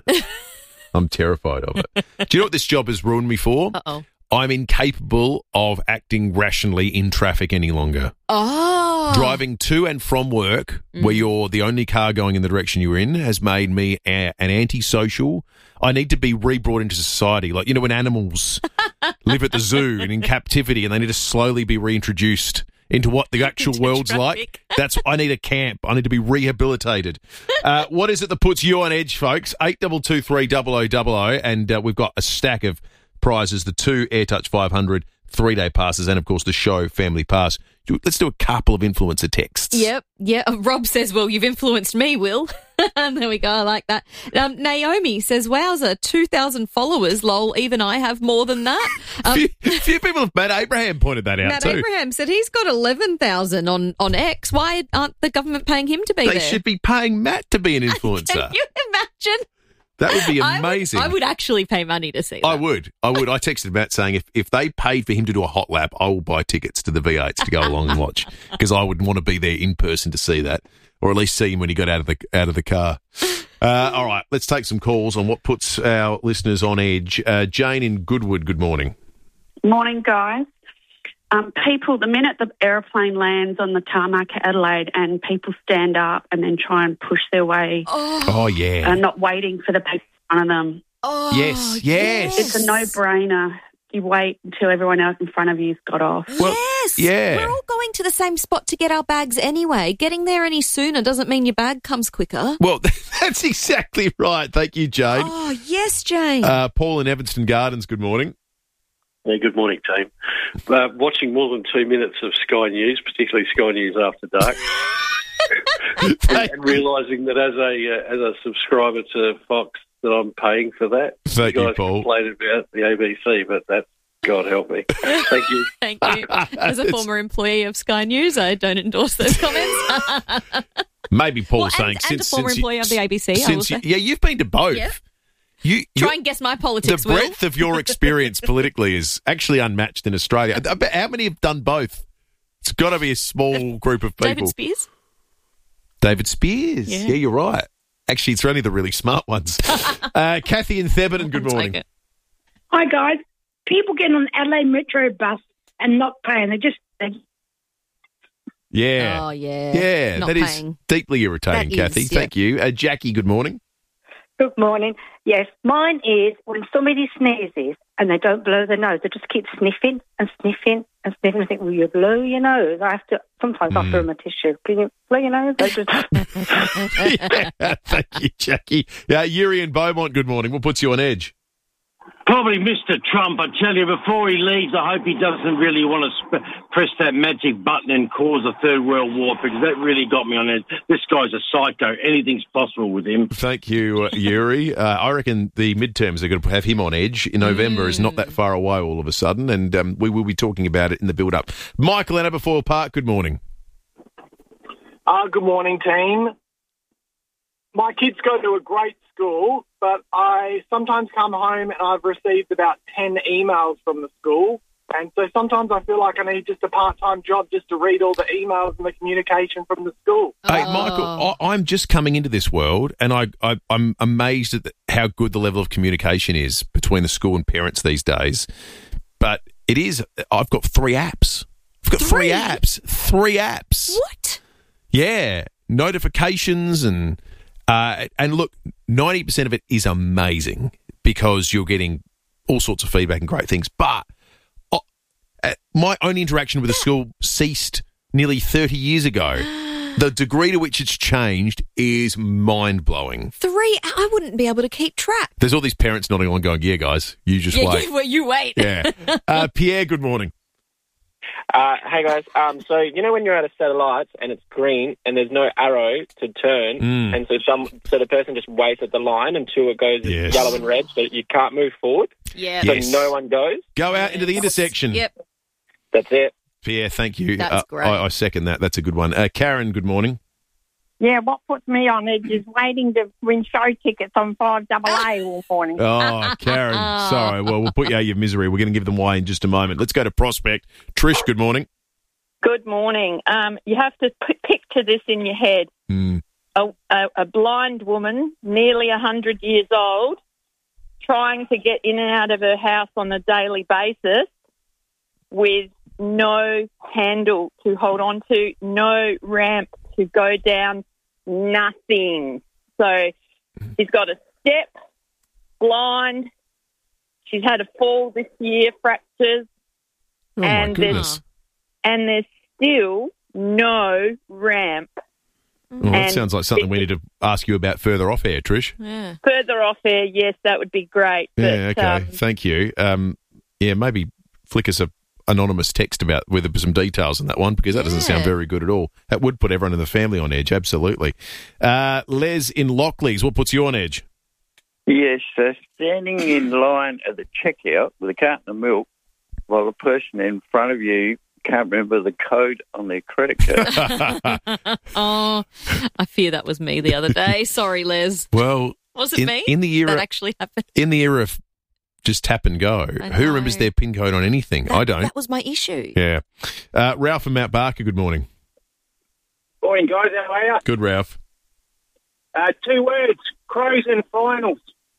I'm terrified of it. Do you know what this job has ruined me for? Uh oh. I'm incapable of acting rationally in traffic any longer. Oh. Driving to and from work, mm. where you're the only car going in the direction you're in, has made me a- an antisocial. I need to be re-brought into society. Like, you know, when animals live at the zoo and in captivity and they need to slowly be reintroduced into what the actual Into world's traffic. like. That's I need a camp. I need to be rehabilitated. Uh, what is it that puts you on edge, folks? eight two two three zero zero zero zero, and uh, we've got a stack of prizes, the two AirTouch five hundred three-day passes, and, of course, the show family pass. Let's do a couple of influencer texts. Yep, yeah. Rob says, well, you've influenced me, Will. There we go, I like that. Um, Naomi says, wowza, two thousand followers, lol, even I have more than that. Um, few, few people have, Matt Abraham pointed that out Matt too. Abraham said he's got eleven thousand on, on X. Why aren't the government paying him to be they there? They should be paying Matt to be an influencer. Can you imagine? That would be amazing. I would, I would actually pay money to see that. I would. I would. I texted Matt saying if, if they paid for him to do a hot lap, I will buy tickets to the V eights to go along and watch because I would want to be there in person to see that, or at least see him when he got out of the out of the car. Uh, all right, let's take some calls on what puts our listeners on edge. Uh, Jane in Goodwood, good morning. Morning, guys. Um, people, the minute the aeroplane lands on the tarmac at Adelaide and people stand up and then try and push their way. Oh, oh yeah. And not waiting for the people in front of them. Oh, yes, yes. It's a no-brainer. You wait until everyone else in front of you's got off. Well, yes. Yeah. We're all going to the same spot to get our bags anyway. Getting there any sooner doesn't mean your bag comes quicker. Well, that's exactly right. Thank you, Jane. Oh, yes, Jane. Uh, Paul in Evanston Gardens, good morning. Yeah, good morning, team. Uh, watching more than two minutes of Sky News, particularly Sky News After Dark, and, and realising that as a uh, as a subscriber to Fox, that I'm paying for that. Thank you, you, guys Paul. Complained about the A B C, but that's God help me. Thank you. Thank you. As a former employee of Sky News, I don't endorse those comments. Maybe Paul well, saying and, since and a former since employee you, of the A B C. Since I will say. You, yeah, you've been to both. Yep. You, Try and guess my politics, The Will. breadth of your experience politically is actually unmatched in Australia. How many have done both? It's got to be a small group of people. David Spears? David Spears. Yeah. Yeah, you're right. Actually, it's only the really smart ones. uh, Kathy in Thebarton, good morning. Hi, guys. People getting on Adelaide Metro bus and not paying. They just... They... Yeah. Oh, yeah. Yeah, Not that paying. is deeply irritating, That Kathy. is, yeah. Thank you. Uh, Jackie, good morning. Good morning. Yes, mine is when somebody sneezes and they don't blow their nose, they just keep sniffing and sniffing and sniffing. I think, will you blow your nose? I have to, sometimes mm. I throw them a tissue. Can you blow your nose? I just... yeah, thank you, Jackie. Yeah, Yuri and Beaumont, good morning. What puts you on edge? Probably Mister Trump. I tell you, before he leaves, I hope he doesn't really want to sp- press that magic button and cause a third world war, because that really got me on edge. This guy's a psycho. Anything's possible with him. Thank you, uh, Yuri. Uh, I reckon the midterms are going to have him on edge. In November mm. is not that far away all of a sudden, and um, we will be talking about it in the build-up. Michael in Aberfoyle Park, good morning. Uh, good morning, team. My kids go to a great school, but I sometimes come home and I've received about ten emails from the school. And so sometimes I feel like I need just a part-time job just to read all the emails and the communication from the school. Hey, Michael, I, I'm just coming into this world and I, I, I'm amazed at the, how good the level of communication is between the school and parents these days. But it is, I've got three apps. I've got three, three apps. Three apps. What? Yeah. Notifications and... Uh, and look, ninety percent of it is amazing because you're getting all sorts of feedback and great things. But uh, my own interaction with the school ceased nearly thirty years ago. The degree to which it's changed is mind-blowing. Three, I wouldn't be able to keep track. There's all these parents nodding along going, yeah, guys, you just yeah, wait. Yeah, well, you wait. Yeah. Uh, Pierre, good morning. Uh, hey guys, um, so you know when you're at a set of lights and it's green and there's no arrow to turn, mm. and so some so the person just waits at the line until it goes yes. yellow and red, so you can't move forward. Yeah. So yes. no one goes. Go out yes. into the intersection. Yep. That's it. Pierre, thank you. That's uh, great. I, I second that. That's a good one. Uh, Karen, good morning. Yeah, what puts me on edge is waiting to win show tickets on five double A all morning. Oh, Karen, sorry. Well, we'll put you out of your misery. We're going to give them away in just a moment. Let's go to Prospect. Trish, good morning. Good morning. Um, you have to p- picture this in your head. Mm. A, a, a blind woman, nearly one hundred years old, trying to get in and out of her house on a daily basis with no handle to hold on to, no ramp to go down, nothing. So she's got a step, blind. She's had a fall this year, fractures. Oh, and my goodness. There's, and there's still no ramp. Well, that And sounds like something we need to ask you about further off air, Trish. Yeah. Further off air, yes, that would be great. Yeah, but, okay. um, Thank you. Um, yeah, maybe flick us a anonymous text about with some details on that one, because that doesn't Yeah. sound very good at all. That would put everyone in the family on edge, absolutely. Uh, Les in Lockleys, what puts you on edge? Yes, uh, standing in line at the checkout with a carton of milk while the person in front of you can't remember the code on their credit card. Oh, I fear that was me the other day. Sorry, Les. Well, Was it in, me? in the era That actually happened. in the era of just tap and go, I who know. remembers their PIN code on anything? That, I don't. That was my issue. Yeah. Uh, Ralph from Mount Barker, good morning. Morning, guys. How are you? Good, Ralph. Uh, two words: Crows in finals.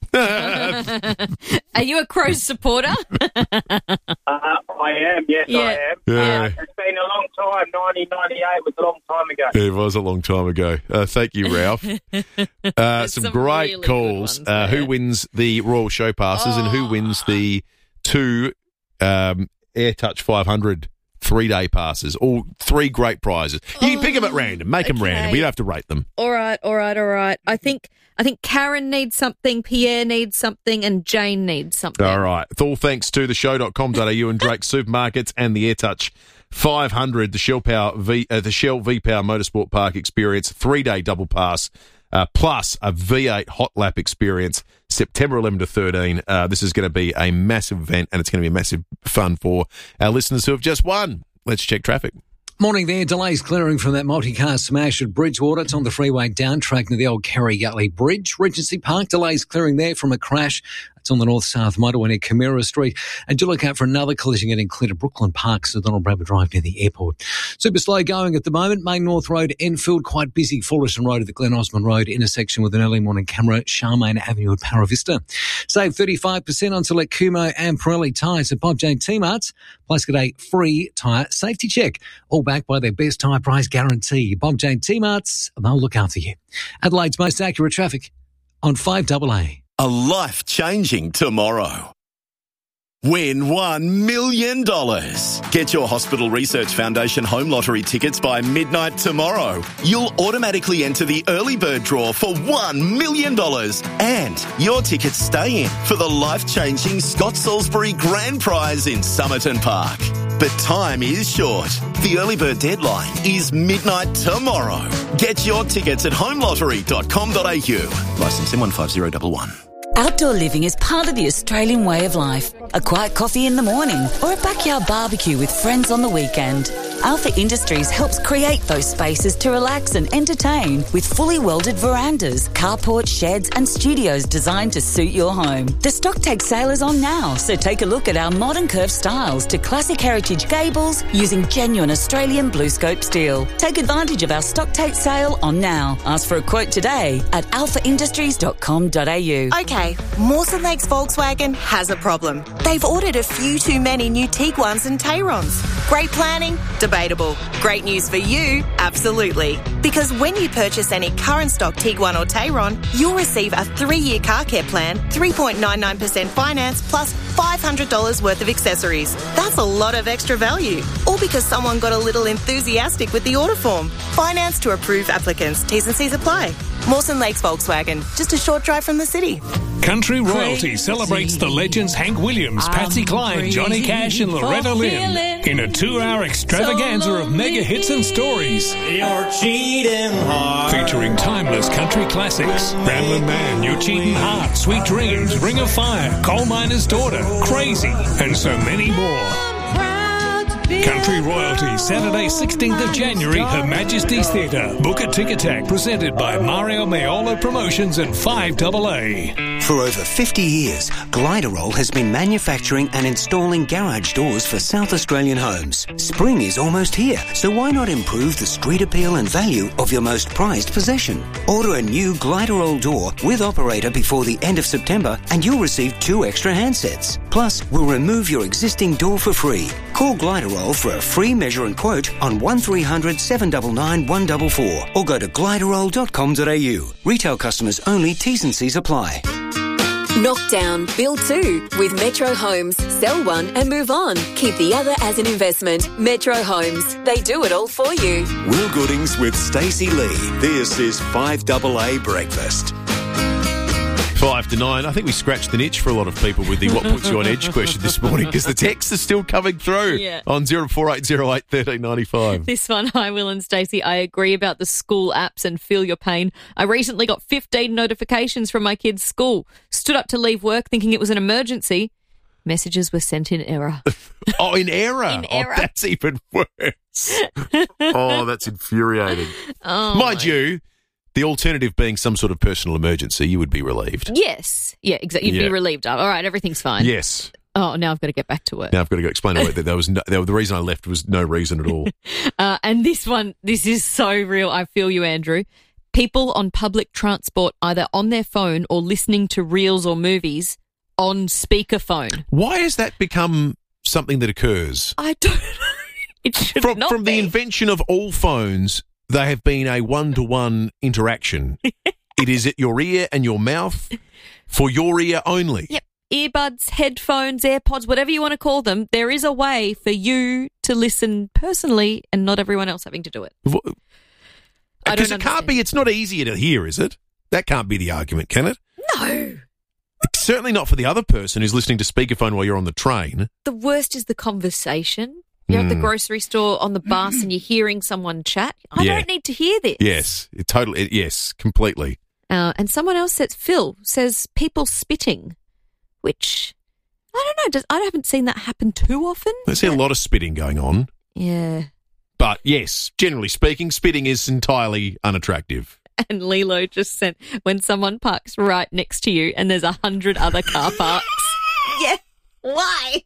Are you a Crows supporter? Uh, I am. Yes, Yeah. I am. Yeah. Uh, it's been a long time. nineteen ninety-eight was a long time ago. It was a long time ago. Uh, thank you, Ralph. Uh, some, some great really good calls. ones Uh, who wins the Royal Show Passes and who wins the two um, AirTouch five hundred three-day passes? All three great prizes. You can pick them at random. Make them okay. random. We don't have to rate them. All right, all right, all right. I think I think Karen needs something, Pierre needs something, and Jane needs something. All right. It's all thanks to the show dot com dot a u and Drake Supermarkets and the AirTouch five hundred, the Shell Power v, uh, the Shell V-Power Motorsport Park experience, three-day double pass, uh, plus a V eight hot lap experience, September eleventh to thirteenth. Uh, this is going to be a massive event, and it's going to be a massive fun for our listeners who have just won. Let's check traffic. Morning there. Delays clearing from that multi-car smash at Bridgewater. It's on the freeway down track near the old Kerry Gully Bridge. Regency Park, delays clearing there from a crash. It's on the north-south motorway near Camira Street. And do look out for another collision getting cleared at Brooklyn Park, so Donald Bradford Drive near the airport. Super slow going at the moment. Main North Road, Enfield, quite busy. Fullerton Road at the Glen Osmond Road intersection with an early morning camera. Charmaine Avenue at Paravista. Save thirty-five percent on select Kumo and Pirelli tyres at Bob Jane T-Marts. Plus get a free tyre safety check. All backed by their best tyre price guarantee. Bob Jane T-Marts, they'll look after you. Adelaide's most accurate traffic on five A A. A life-changing tomorrow. Win one million dollars. Get your Hospital Research Foundation home lottery tickets by midnight tomorrow. You'll automatically enter the early bird draw for one million dollars. And your tickets stay in for the life-changing Scott Salisbury Grand Prize in Somerton Park. But time is short. The early bird deadline is midnight tomorrow. Get your tickets at home lottery dot com dot a u. Licence M one five zero one one. Outdoor living is part of the Australian way of life. A quiet coffee in the morning or a backyard barbecue with friends on the weekend. Alpha Industries helps create those spaces to relax and entertain with fully welded verandas, carports, sheds and studios designed to suit your home. The stock take sale is on now, so take a look at our modern curved styles to classic heritage gables using genuine Australian blue scope steel. Take advantage of our stock take sale on now. Ask for a quote today at alpha industries dot com dot a u. Okay, Mawson Lakes Volkswagen has a problem. They've ordered a few too many new Tiguans and Tayrons. Great planning? Debatable. Great news for you? Absolutely. Because when you purchase any current stock Tiguan or Tayron, you'll receive a three-year car care plan, three point nine nine percent finance plus five hundred dollars worth of accessories. That's a lot of extra value. All because someone got a little enthusiastic with the order form. Finance to approved applicants. T's and C's apply. Mawson Lakes Volkswagen, just a short drive from the city. Country Royalty celebrates the legends Hank Williams, Patsy Cline, Johnny Cash and Loretta Lynn in a two-hour extravaganza of mega hits and stories. You're cheating heart. Featuring timeless country classics. Ramblin' Man, Your Cheating Heart, Sweet Dreams, Ring of Fire, Coal Miner's Daughter, Crazy, and so many more. Country Royalty, Saturday, sixteenth of January, Her Majesty's Theatre. Book a Tick Attack, presented by Mario Maiolo Promotions and five A A. For over fifty years, Gliderol has been manufacturing and installing garage doors for South Australian homes. Spring is almost here, so why not improve the street appeal and value of your most prized possession? Order a new Gliderol door with operator before the end of September and you'll receive two extra handsets. Plus, we'll remove your existing door for free. Call Gliderol for a free measure and quote on one three hundred seven nine nine one four four or go to gliderol dot com dot a u. Retail customers only, T's and C's apply. Knock down, build two with Metro Homes. Sell one and move on. Keep the other as an investment. Metro Homes. They do it all for you. Will Goodings with Stacey Lee. This is five A A Breakfast. Five to nine. I think we scratched an itch for a lot of people with the what puts you on edge question this morning because the texts are still coming through Yeah. on zero four eight zero eight one three nine five. This one, hi Will and Stacey. I agree about the school apps and feel your pain. I recently got fifteen notifications from my kid's school. Stood up to leave work thinking it was an emergency. Messages were sent in error. Oh, in error. In error. Oh, that's even worse. Oh, that's infuriating. Oh, Mind my- you, the alternative being some sort of personal emergency, you would be relieved. Yes. Yeah, exactly. You'd Yeah. be relieved. All right, everything's fine. Yes. Oh, now I've got to get back to work. Now I've got to go explain away that there was no, the reason I left was no reason at all. Uh, and this one, this is so real. I feel you, Andrew. People on public transport either on their phone or listening to reels or movies on speakerphone. Why has that become something that occurs? I don't know. It should From, not from be. the invention of all phones, they have been a one-to-one interaction. It is at your ear and your mouth for your ear only. Yep. Earbuds, headphones, AirPods, whatever you want to call them, there is a way for you to listen personally and not everyone else having to do it. I don't Because it can't be, it's not easier to hear, is it? That can't be the argument, can it? No. Certainly not for the other person who's listening to speakerphone while you're on the train. The worst is the conversation. You're at the Mm. grocery store on the bus and you're hearing someone chat. I Yeah. don't need to hear this. Yes, it totally. It, yes, completely. Uh, and someone else says, Phil says people spitting, which I don't know. Does, I haven't seen that happen too often. I see a lot of spitting going on, Yeah. but yes, generally speaking, spitting is entirely unattractive. And Lilo just sent when someone parks right next to you and there's a hundred other car parks. Yeah. Why?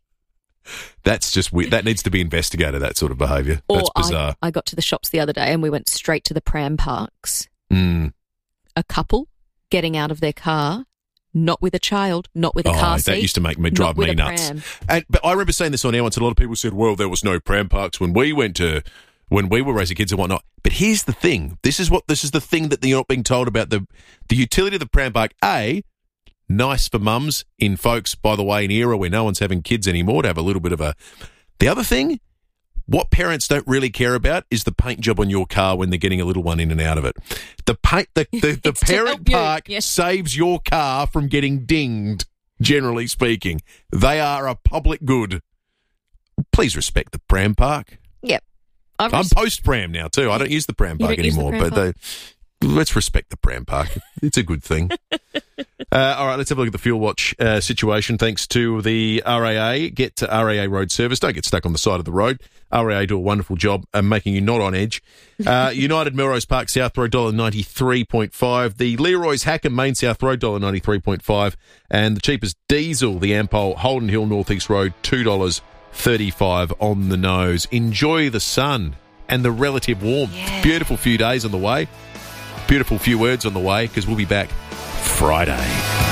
That's just weird. That needs to be investigated. That sort of behaviour. Or That's bizarre. I, I got to the shops the other day and we went straight to the pram parks. Mm. A couple getting out of their car, not with a child, not with a Oh, car seat. that used to make me not drive with me a nuts. pram. And but I remember saying this on air once. A lot of people said, "Well, there was no pram parks when we went to when we were raising kids and whatnot. But here's the thing. This is what this is the thing that you're not being told about the the utility of the pram park. A, nice for mums in folks, by the way, an era where no one's having kids anymore, to have a little bit of a... The other thing, what parents don't really care about is the paint job on your car when they're getting a little one in and out of it. The paint, the, the, the parent park yes. saves your car from getting dinged, generally speaking. They are a public good. Please respect the pram park. Yep. I've I'm res- post-pram now too. I don't use the pram park anymore, the pram but park. They, let's respect the pram park. It's a good thing. Uh, all right, let's have a look at the Fuel Watch uh, situation. Thanks to the R A A. Get to R A A Road Service. Don't get stuck on the side of the road. R A A do a wonderful job of making you not on edge. Uh, United Melrose Park South Road, one dollar ninety-three point five. The Leroy's Hackham Main South Road, one dollar ninety-three point five. And the cheapest diesel, the Ampol Holden Hill North East Road, two dollars thirty-five on the nose. Enjoy the sun and the relative warmth. Yeah. Beautiful few days on the way. Beautiful few words on the way, because we'll be back Friday.